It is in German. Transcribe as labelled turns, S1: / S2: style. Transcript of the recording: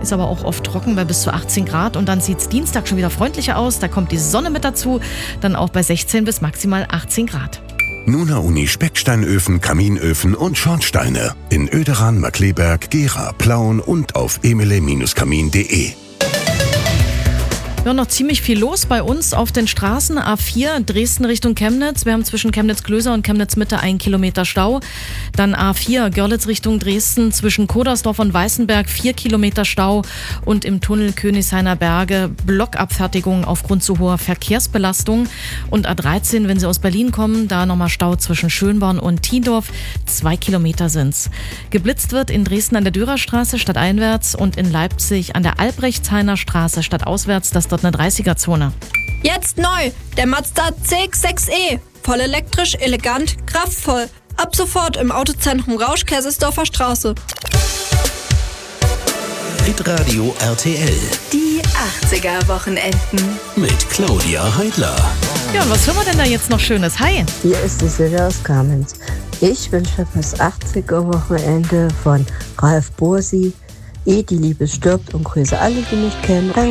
S1: Ist aber auch oft trocken bei bis zu 18 Grad. Und dann sieht es Dienstag schon wieder freundlicher aus. Da kommt die Sonne mit dazu. Dann auch bei 16 bis maximal 18 Grad.
S2: Nuna Uni Specksteinöfen, Kaminöfen und Schornsteine. In Oederan, Markkleeberg, Gera, Plauen und auf emele-kamin.de.
S1: Ja, noch ziemlich viel los bei uns auf den Straßen. A4 Dresden Richtung Chemnitz. Wir haben zwischen Chemnitz-Klöser und Chemnitz-Mitte 1 Kilometer Stau. Dann A4 Görlitz Richtung Dresden zwischen Kodersdorf und Weißenberg 4 Kilometer Stau. Und im Tunnel Königshainer Berge Blockabfertigung aufgrund zu hoher Verkehrsbelastung. Und A13, wenn Sie aus Berlin kommen, da nochmal Stau zwischen Schönborn und Tiendorf. 2 Kilometer sind's. Geblitzt wird in Dresden an der Dürerstraße stadteinwärts und in Leipzig an der Albrechtshainer Straße stadtauswärts. Das dort eine 30er-Zone.
S3: Jetzt neu, der Mazda CX-6e. Voll elektrisch, elegant, kraftvoll. Ab sofort im Autozentrum Rausch, Kaisersdorfer Straße.
S4: Hitradio RTL.
S5: Die 80er-Wochenenden.
S4: Mit Claudia Heidler.
S1: Ja, und was hören wir denn da jetzt noch Schönes? Hi!
S6: Hier ist die Silvia aus Kamenz. Ich wünsche das 80er-Wochenende von Ralf Bursi. Die Liebe stirbt und grüße alle, die mich kennen.